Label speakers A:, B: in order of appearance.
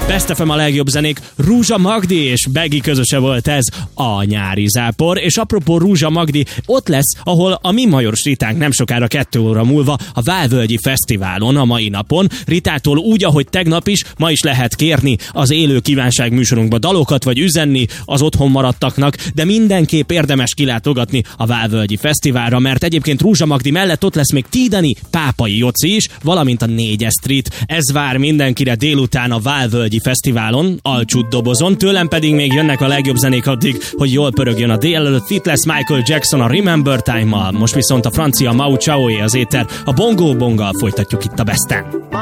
A: Best FM a legjobb zenék, Rúzsa Magdi és Begi közöse volt ez a nyári zápor, és apropó Rúzsa Magdi, ott lesz, ahol a mi Majoros Ritánk nem sokára 2 óra múlva a Válvölgyi Fesztiválon a mai napon. Ritától úgy, ahogy tegnap is, ma is lehet kérni az élő kívánság műsorunkba dalokat, vagy üzenni az otthon maradtaknak, de mindenképp érdemes kilátogatni a Válvölgyi Fesztiválra, mert egyébként Rúzsa Magdi mellett ott lesz még Tidani, Pápai Joci is, valamint a 4-es Street. Ez vár mindenkire délután a Válvölgyi Fesztiválon, alcsút dobozon, tőlem pedig még jönnek a legjobb zenék addig, hogy jól pörögjön a délelőtt. Itt lesz Michael Jackson a Remember Time-mal, most viszont a francia Mau Chao az éter, a Bongo Bongal folytatjuk itt a Besten.